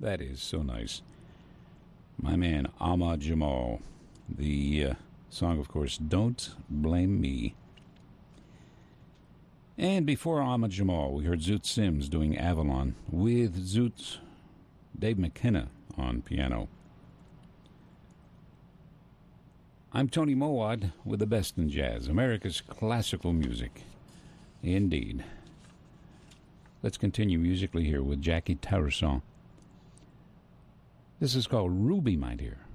That is so nice. My man, Ahmad Jamal. The song, of course, Don't Blame Me. And before Ahmad Jamal, we heard Zoot Sims doing Avalon with Zoot's Dave McKenna on piano. I'm Tony Mowat with the best in jazz, America's classical music. Indeed. Let's continue musically here with Jackie Tourson. This is called Ruby, My Dear.